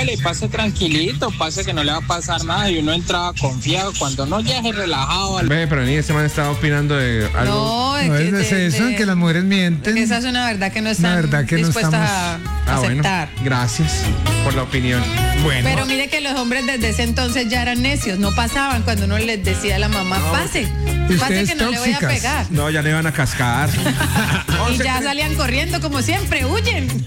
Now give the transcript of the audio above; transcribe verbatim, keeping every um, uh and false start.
hágale, pase tranquilito, pase que no le va a pasar nada. Y uno entraba confiado. Cuando no, ya se relajado. Al... Ve, pero ni este man estaba opinando de algo. No, es No que, es de- de eso, de- que las mujeres mienten. esa es una verdad que no están verdad que no dispuestas estamos- a Ah, bueno, aceptar. gracias por la opinión. Bueno, Pero mire que los hombres desde ese entonces ya eran necios, no pasaban cuando uno les decía a la mamá, pase, ¿Y pase ustedes que no le voy a tóxicas? pegar. No, ya le van a cascar. Y ya salían corriendo como siempre, huyen.